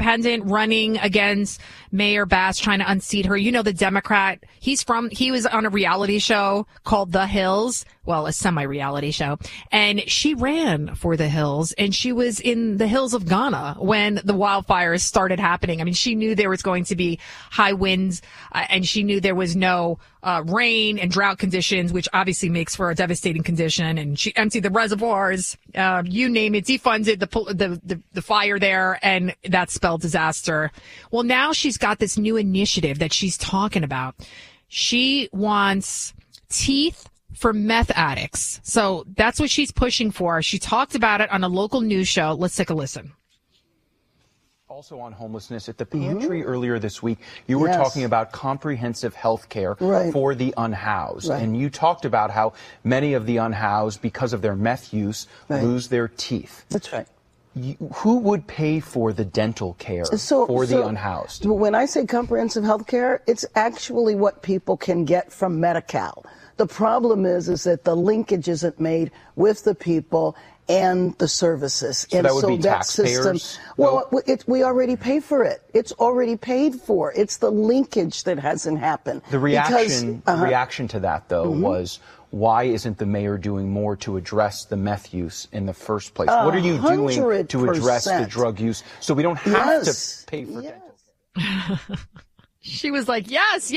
independent running against Mayor Bass, trying to unseat her. You know, the Democrat, he was on a reality show called The Hills. Well, a semi-reality show. And she ran for the Hills, and she was in the hills of Ghana when the wildfires started happening. I mean, she knew there was going to be high winds, and she knew there was no rain and drought conditions, which obviously makes for a devastating condition. And she emptied the reservoirs, you name it, defunded the fire there, and that spelled disaster. Well, now she's got this new initiative that she's talking about. She wants teeth for meth addicts. So that's what she's pushing for. She talked about it on a local news show. Let's take a listen. Also on homelessness, at the pantry earlier this week, you were talking about comprehensive health care for the unhoused. And you talked about how many of the unhoused, because of their meth use, lose their teeth. That's right. Who would pay for the dental care for the unhoused? When I say comprehensive health care, it's actually what people can get from Medi-Cal. The problem is that the linkage isn't made with the people and the services. So and that would so be that taxpayers? system, well, we already pay for it. It's already paid for. It's the linkage that hasn't happened. The reaction to that, though, was, why isn't the mayor doing more to address the meth use in the first place? What are you doing to address the drug use so we don't have to pay for dental care? She was like, yes,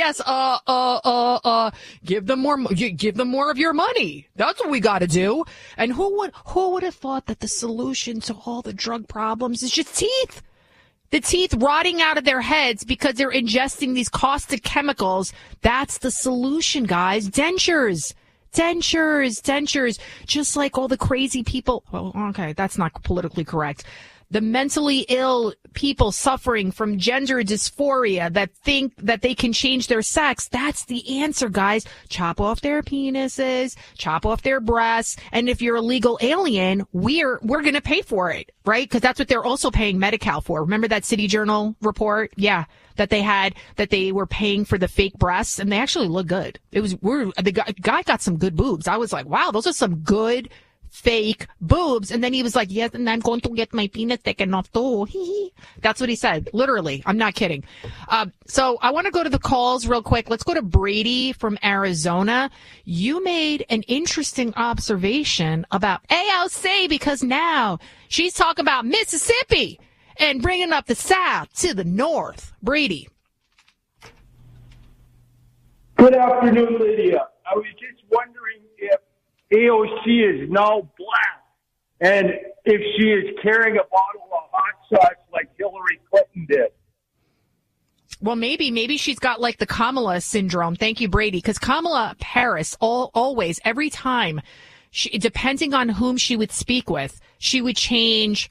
give them more of your money. That's what we got to do. And who would have thought that the solution to all the drug problems is just teeth? The teeth rotting out of their heads because they're ingesting these caustic chemicals. That's the solution, guys. Dentures. Just like all the crazy people. Well, okay, that's not politically correct. The mentally ill people suffering from gender dysphoria that think that they can change their sex. That's the answer, guys. Chop off their penises, chop off their breasts. And if you're a legal alien, we're going to pay for it, right? Because that's what they're also paying Medi-Cal for. Remember that City Journal report? Yeah. That they were paying for the fake breasts, and they actually look good. The guy got some good boobs. I was like, wow, those are some good fake boobs. And then he was like, yes, and I'm going to get my penis taken off too. That's what he said. Literally. I'm not kidding. So I want to go to the calls real quick. Let's go to Brady from Arizona. You made an interesting observation about AOC because now she's talking about Mississippi and bringing up the South to the North. Brady. Good afternoon, Lydia. I was just wondering if AOC is now black, and if she is carrying a bottle of hot sauce like Hillary Clinton did. Well, maybe she's got like the Kamala syndrome. Thank you, Brady. Because Kamala Harris, always, every time, depending on whom she would speak with, she would change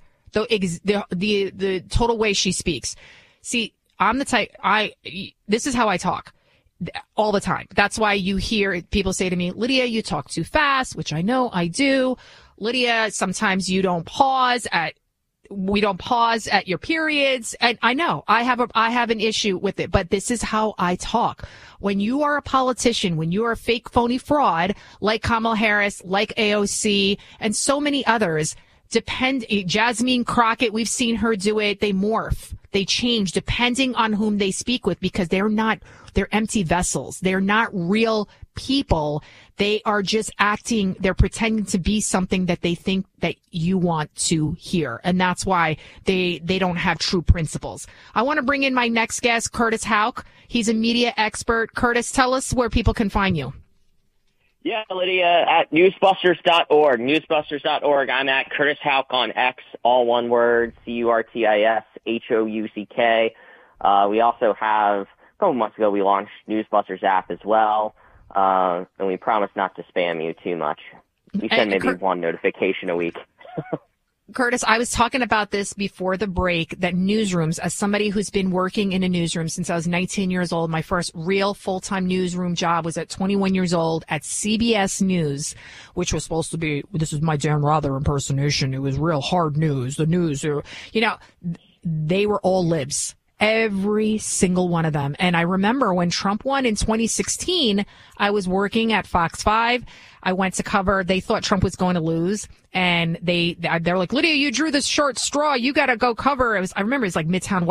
the total way she speaks. See, I'm the type, this is how I talk. All the time. That's why you hear people say to me, Lydia, you talk too fast, which I know I do. Lydia, sometimes we don't pause at your periods. And I know I have an issue with it, but this is how I talk. When you are a politician, when you are a fake, phony fraud, like Kamala Harris, like AOC, and so many others, Jasmine Crockett, we've seen her do it. They morph. They change depending on whom they speak with because they're empty vessels. They're not real people. They are just acting. They're pretending to be something that they think that you want to hear. And that's why they don't have true principles. I want to bring in my next guest, Curtis Houck. He's a media expert. Curtis, tell us where people can find you. Yeah, Lydia, at newsbusters.org. Newsbusters.org. I'm at Curtis Houck on X, all one word, CurtisHouck. We also have, a couple months ago, we launched Newsbusters app as well. And we promise not to spam you too much. We send maybe one notification a week. Curtis, I was talking about this before the break, that newsrooms, as somebody who's been working in a newsroom since I was 19 years old, my first real full-time newsroom job was at 21 years old at CBS News, which was supposed to be, this is my Dan Rather impersonation. It was real hard news. The news, they were all libs. Every single one of them. And I remember when Trump won in 2016, I was working at Fox 5. I went to cover, they thought Trump was going to lose. And they're like, Lydia, you drew this short straw. You got to go cover. I remember it was like Midtown